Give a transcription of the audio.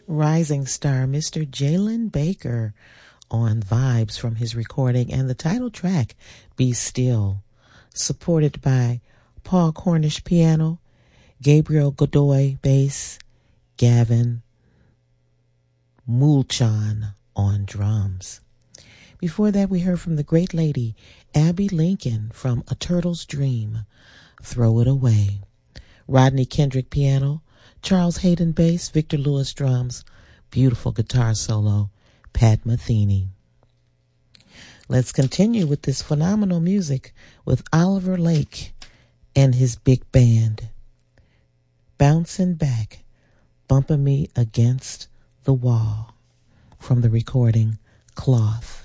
Rising star Mr. Jalen Baker on Vibes from his recording, and the title track, Be Still, supported by Paul Cornish piano, Gabriel Godoy bass, Gavin Mulchan on drums. Before that, we heard from the great lady Abby Lincoln from A Turtle's Dream, Throw It Away. Rodney Kendrick piano, Charles Hayden bass, Victor Lewis drums, beautiful guitar solo, Pat Metheny. Let's continue with this phenomenal music with Oliver Lake and his big band. Bouncing Back, Bumping Me Against the Wall, from the recording Cloth.